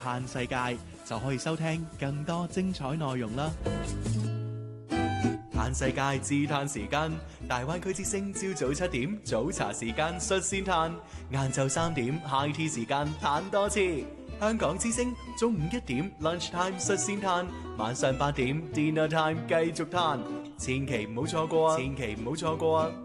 嘆世界就可以收聽更多精彩內容啦！嘆世界自嘆時間，大灣區之聲朝早7點早茶時間率先嘆，晏晝3點 high tea 時間嘆多次。香港之聲中午1點 lunch time 率先嘆，晚上8點 dinner time 繼續嘆，千祈唔好錯過啊！千祈唔好錯過啊！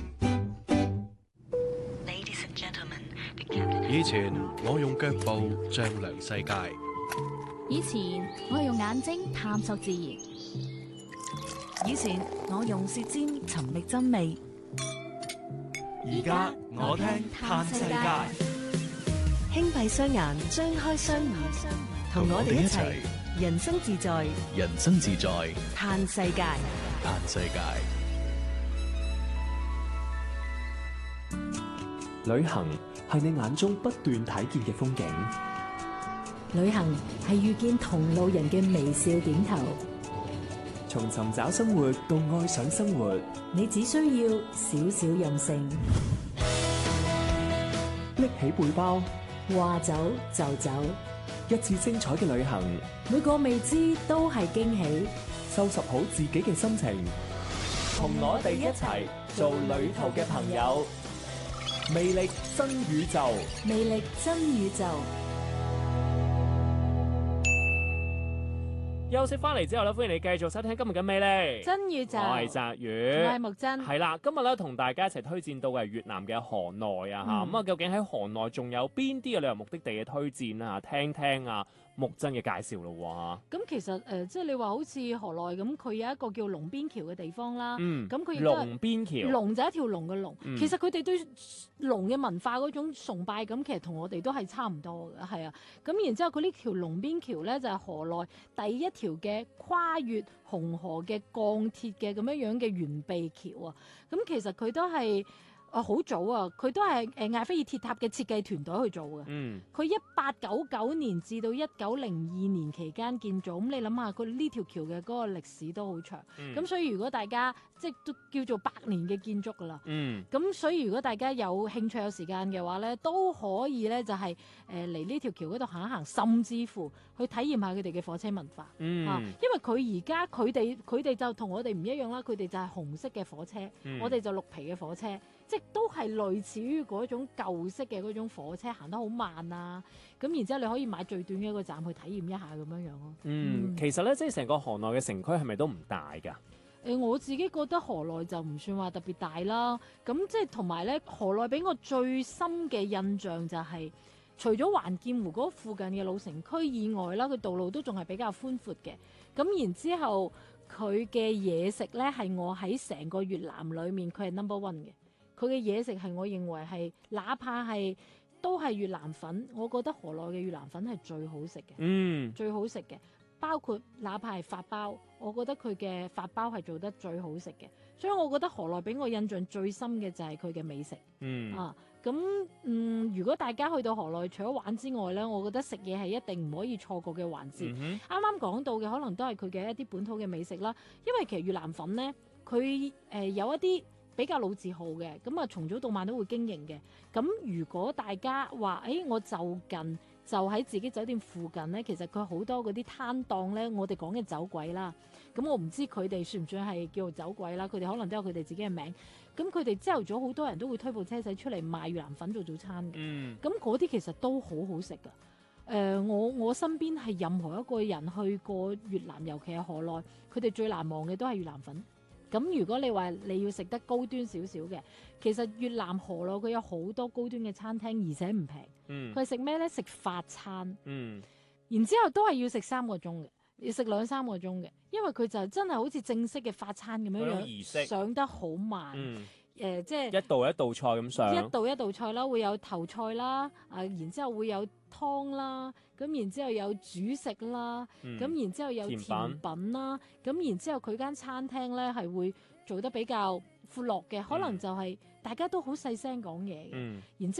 以前我用腳步丈量世界， 以前我用眼睛探索自然，以前我用舌尖尋覓真味， 而家我聽嘆世界， 輕閉雙眼，張開雙耳，同我哋一齊人生自在， 人生自在， 嘆世界， 嘆世界。 旅行係你眼中不斷睇見嘅風景， 旅行係遇見同路人嘅微笑點頭。 從尋找生活到愛上生活， 你只需要少少任性， 拎起背包， 話走就走， 一次精彩嘅旅行， 每個未知都係驚喜。 收拾好自己嘅心情，同我哋一齊做旅途嘅朋友。魅力新宇宙， 魅力新宇宙。 休息翻嚟之後咧，歡迎你繼續收聽今日嘅魅力新宇宙。 我係澤宇， 我係木真。 係啦，今日咧同大家一齊推薦到嘅係越南嘅河內啊嚇。咁啊，究竟喺河內仲有邊啲嘅旅遊目的地嘅推薦啊？聽聽啊木真嘅介紹咯喎。 咁其實即係你話好似河內咁，佢有一個叫龍邊橋嘅地方啦。咁佢亦都係龍邊橋， 龍就係一條龍嘅龍。其實佢哋對龍嘅文化嗰種崇拜咁，其實同我哋都係差唔多嘅，係啊。咁然之後佢呢條龍邊橋咧就係河內第一條嘅跨越紅河嘅鋼鐵嘅咁樣嘅懸臂橋啊。咁其實佢都係好早啊，佢都係艾菲爾鐵塔嘅設計團隊去做嘅。佢1899年至到1902年期間建造。咁你諗下，佢呢條橋嘅嗰個歷史都好長。咁所以如果大家即係都叫做100年嘅建築㗎啦。咁所以如果大家有興趣有時間嘅話咧，都可以咧就係嚟呢條橋嗰度行一行，甚至乎去體驗下佢哋嘅火車文化。因為佢而家佢哋就同我哋唔一樣啦，佢哋就係紅色嘅火車，我哋就綠皮嘅火車。即都係類似於嗰種舊式嘅嗰種火車，行得好慢啊！咁然之後你可以買最短嘅一個站去體驗一下咁樣樣咯。 其實咧，即係成個河內嘅城區係咪都唔大㗎？ 我自己覺得河內就唔算話特別大啦。咁即係同埋咧，河內俾我最深嘅印象就係，除咗環劍湖嗰附近嘅老城區以外啦，佢道路都仲係比較寬闊嘅。咁然之後佢嘅嘢食咧，係我喺成個越南裡面佢係 number one 嘅。佢嘅嘢食係我認為係，哪怕係都係越南粉，我覺得河內嘅越南粉係最好食嘅，最好食嘅。包括哪怕係法包，我覺得佢嘅法包係做得最好食嘅。所以我覺得河內俾我印象最深嘅就係佢嘅美食。如果大家去到河內，除咗玩之外呢，我覺得食嘢係一定唔可以錯過嘅環節。啱啱講到嘅可能都係佢嘅一啲本土嘅美食啦，因為其實越南粉呢，佢有一啲比較老字號嘅，咁啊從早到晚都會經營嘅。咁如果大家話，我就近就喺自己酒店附近呢，其實佢好多嗰啲攤檔呢，我哋講嘅走鬼啦。咁我唔知佢哋算唔算係叫做走鬼啦，佢哋可能都有佢哋自己嘅名。咁佢哋朝頭早好多人都會推部車仔出嚟賣越南粉做早餐嘅。咁嗰啲其實都好好食㗎。我身邊係任何一個人去過越南，尤其係河內，佢哋最難忘嘅都係越南粉。咁如果你話你要食得高端少少嘅，其實越南河內佢有好多高端嘅餐廳，而且唔平。佢係食咩呢？食法餐。然之後都係要食3個鐘嘅，要食2-3個鐘嘅，因為佢就真係好似正式嘅法餐咁樣樣，上得好慢。即係一道一道菜咁上， 一道一道菜啦，會有頭菜啦，然之後會有湯啦，咁然之後有主食啦，咁然之後有甜品啦，咁然之後佢間餐廳咧係會做得比較闊落嘅，可能就係大家都好細聲講嘢嘅，然之後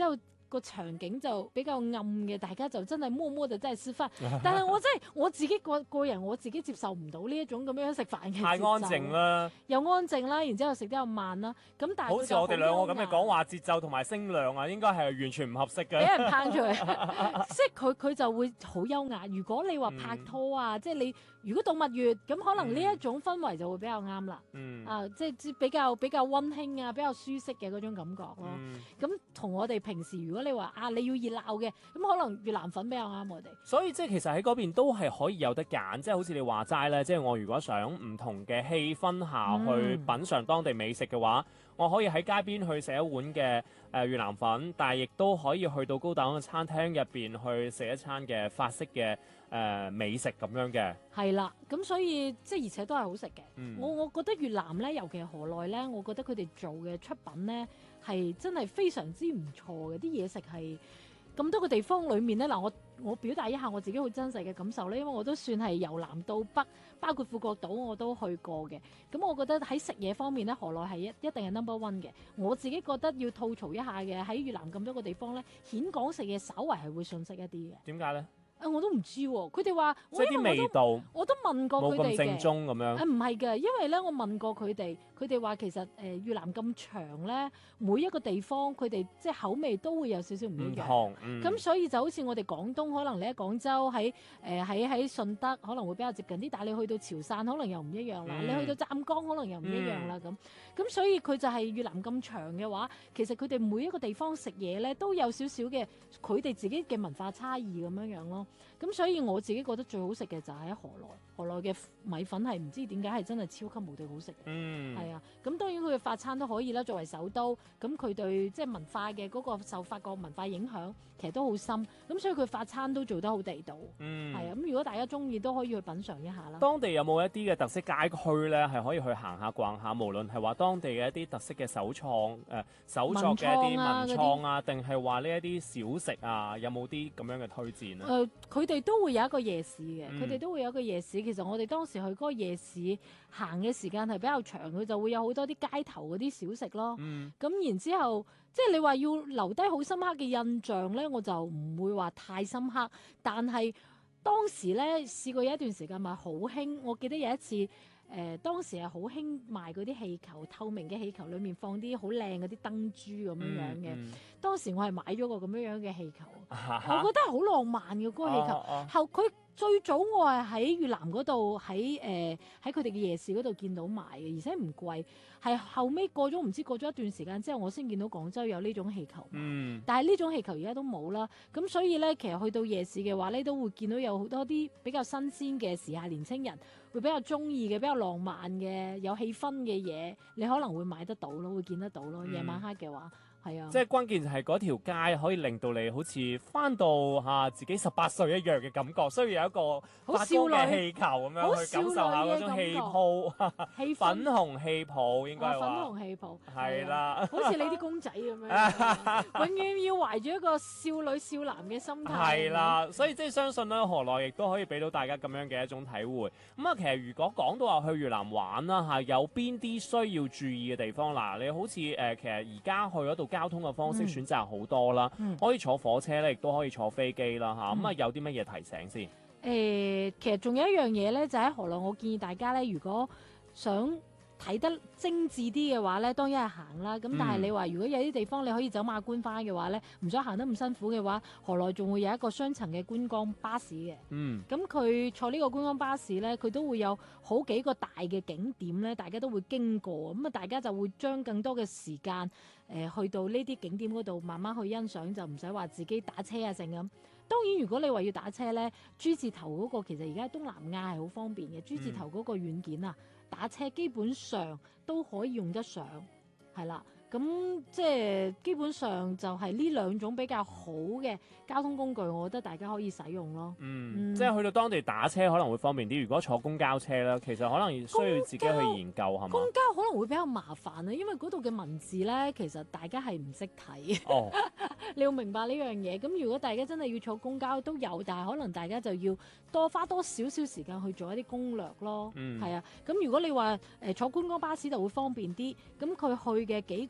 個場景就比較暗嘅，大家就真係摸摸就真係食飯。但係我真係我自己個人我自己接受唔到呢一種咁樣食飯嘅節奏。 太安靜啦， 又安靜啦，然之後食得又慢啦。咁但係好似我哋兩個咁嘅講話節奏同埋聲量啊，應該係完全唔合適嘅。 俾人拏出嚟，即係佢就會好優雅。如果你話拍拖啊，即係你如果度蜜月咁，可能呢一種氛圍就會比較啱啦。即係比較溫馨啊，比較舒適嘅嗰種感覺咯。咁同我哋平時如果你話你要熱鬧嘅，咁可能越南粉比較啱我哋。 所以即係其實喺嗰邊都係可以有得揀，即係好似你話齋咧，即係我如果想唔同嘅氣氛下去品嚐當地美食嘅話，我可以喺街邊去食一碗嘅越南粉，但係亦都可以去到高檔嘅餐廳入邊去食一餐嘅法式嘅美食咁樣嘅。 係啦，咁所以即係而且都係好食嘅。我覺得越南咧，尤其係河內咧，我覺得佢哋做嘅出品咧係真係非常之唔錯嘅，啲嘢食係。咁多個地方裏面咧，嗱我表達一下我自己好真實嘅感受咧，因為我都算係由南到北，包括富國島我都去過嘅。咁我覺得喺食嘢方面咧，河內係一定係 number one 嘅。我自己覺得要吐槽一下嘅，喺越南咁多個地方咧，峴港食嘢稍為係會遜色一啲嘅。 點解咧？ 我都唔知喎，佢哋話即係啲味道， 我都問過佢哋嘅， 冇咁正宗咁樣。 唔係嘅，因為咧我問過佢哋話其實越南咁長咧，每一個地方佢哋即係口味都會有少少唔一樣。咁所以就好似我哋廣東，可能你喺廣州喺順德可能會比較接近啲，但係你去到潮汕可能又唔一樣啦，你去到湛江可能又唔一樣啦咁所以佢就係越南咁長嘅話，其實佢哋每一個地方食嘢咧都有少少嘅佢哋自己嘅文化差異咁樣咯。咁所以我自己覺得最好食嘅就係喺河內嘅米粉係唔知點解係真係超級無敵好食嘅。係啊，咁當然佢嘅法餐都可以啦，作為首都，咁佢對即係文化嘅嗰個受法國文化影響其實都好深，咁所以佢法餐都做得好地道。係啊，咁如果大家中意都可以去品嚐一下啦。 當地有冇一啲嘅特色街區咧，係可以去行下逛下？無論係話當地嘅一啲特色嘅手作嘅一啲文創啊，定係話呢一啲小食啊，有冇啲咁樣嘅推薦啊？ 佢哋都會有一個夜市嘅，佢哋都會有一個夜市。其實我哋當時去嗰個夜市行嘅時間係比較長，佢就會有好多啲街頭嗰啲小食咯。咁然之後，即係你話要留低好深刻嘅印象咧，我就唔會話太深刻。但係當時咧試過有一段時間咪好興，我記得有一次。當時係好興賣嗰啲氣球，透明嘅氣球，裡面放啲好靚嗰啲燈珠咁樣嘅。當時我係買咗個咁樣嘅氣球，我覺得好浪漫嘅嗰個氣球。佢最早我係喺越南嗰度，喺佢哋嘅夜市嗰度見到賣嘅，而且唔貴。係後尾過咗一段時間之後，我先見到廣州有呢種氣球。但係呢種氣球而家都冇啦。咁所以咧，其實去到夜市嘅話咧，都會見到有好多啲比較新鮮嘅時下年青人會比較中意嘅、比較浪漫嘅、有氣氛嘅嘢，你可能會買得到咯，會見得到咯。夜晚黑嘅話。係啊， 即係關鍵就係嗰條街可以令到你好似翻到自己18歲一樣嘅感覺，需要有一個發光嘅氣球咁樣去感受下嗰種氣泡，粉紅氣泡應該話。 粉紅氣泡係啦， 好似你啲公仔咁樣，永遠要懷住一個少女少男嘅心態。 係啦，所以即係相信咧，河內亦都可以俾到大家咁樣嘅一種體會。咁其實如果講到話去越南玩啦有邊啲需要注意嘅地方嗱？你好似其實而家去嗰度交通嘅方式選擇好多啦，可以坐火車咧，亦都可以坐飛機啦咁有啲乜嘢提醒先？ 其實仲有一樣嘢咧，就喺河內，我建議大家咧，如果想睇得精緻啲嘅話咧，當然係行啦。咁但係你話如果有啲地方你可以走馬觀花嘅話咧，唔想行得咁辛苦嘅話，河內仲會有一個雙層嘅觀光巴士嘅。咁佢坐呢個觀光巴士咧，佢都會有好幾個大嘅景點咧，大家都會經過。咁大家就會將更多嘅時間去到呢啲景點嗰度慢慢去欣賞，就唔使話自己打車成咁。當然，如果你話要打車咧，豬字頭嗰個其實而家東南亞係好方便嘅。豬字頭嗰個軟件啊，打車基本上都可以用得上，係啦。咁即係基本上就係呢兩種比較好嘅交通工具，我覺得大家可以使用咯。 即係去到當地打車可能會方便啲。如果坐公交車咧，其實可能需要自己去研究係嘛？ 公交可能會比較麻煩啊，因為嗰度嘅文字咧，其實大家係唔識睇。你要明白呢樣嘢。咁如果大家真係要坐公交都有，但係可能大家就要花多少少時間去做一啲攻略咯。係啊。咁如果你話坐觀光巴士就會方便啲，咁佢去嘅幾個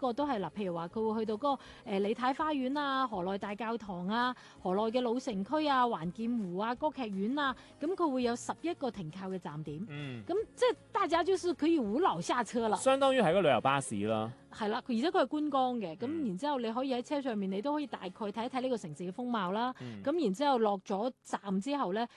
個都係嗱，譬如話佢會去到嗰個李太花園啊、河內大教堂啊、河內嘅老城區啊、環劍湖啊、歌劇院啊，咁佢會有11個停靠嘅站點。咁即係大家就是可以無腦下車啦。 相當於係個旅遊巴士啦。 係啦，而且佢係觀光嘅，咁然之後你可以喺車上面，你都可以大概睇一睇呢個城市嘅風貌啦。咁然之後落咗站之後咧，